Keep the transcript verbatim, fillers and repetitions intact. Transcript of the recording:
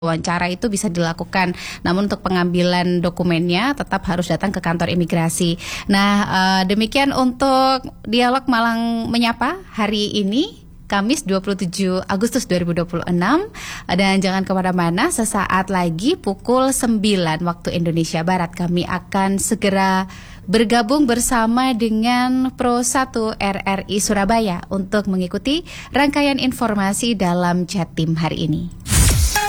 Wawancara itu bisa dilakukan, namun untuk pengambilan dokumennya tetap harus datang ke kantor imigrasi. Nah, uh, demikian untuk dialog Malang Menyapa hari ini, Kamis dua puluh tujuh Agustus dua ribu dua puluh enam. Dan jangan kemana-mana, sesaat lagi pukul sembilan waktu Indonesia Barat kami akan segera bergabung bersama dengan Pro satu R R I Surabaya untuk mengikuti rangkaian informasi dalam chat team hari ini.